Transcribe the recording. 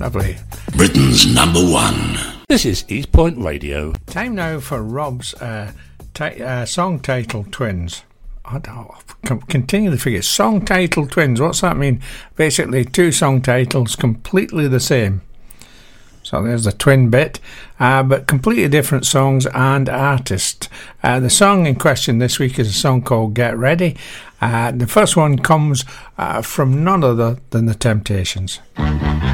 Lovely. Britain's number one. This is East Point Radio. Time now for Rob's song title Twins. I continually forget. Song title Twins. What's that mean? Basically, two song titles completely the same. So there's the twin bit, but completely different songs and artists. The song in question this week is a song called Get Ready. The first one comes from none other than The Temptations.